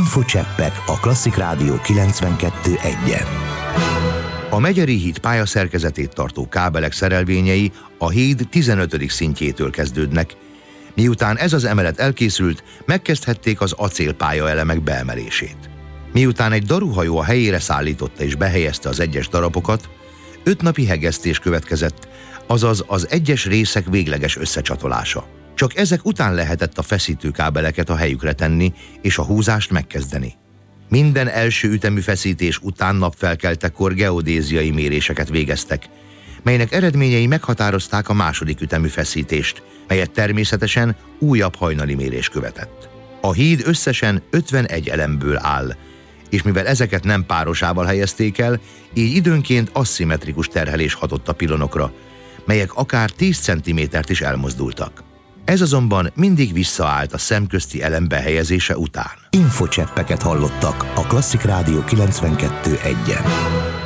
Infocseppek a Klasszik Rádió 92.1-en. A Megyeri híd pályaszerkezetét tartó kábelek szerelvényei a híd 15. szintjétől kezdődnek. Miután ez az emelet elkészült, megkezdhették az acélpályaelemek beemelését. Miután egy daruhajó a helyére szállította és behelyezte az egyes darabokat, 5 napi hegesztés következett, azaz az egyes részek végleges összecsatolása. Csak ezek után lehetett a feszítőkábeleket a helyükre tenni és a húzást megkezdeni. Minden első ütemű feszítés után napfelkeltekor geodéziai méréseket végeztek, melynek eredményei meghatározták a második ütemű feszítést, melyet természetesen újabb hajnali mérés követett. A híd összesen 51 elemből áll, és mivel ezeket nem párosával helyezték el, így időnként aszimmetrikus terhelés hatott a pilonokra, melyek akár 10 cm-t is elmozdultak. Ez azonban mindig visszaállt a szemközti elem behelyezése után. Infocseppeket hallottak a Klasszik Rádió 92.1-en.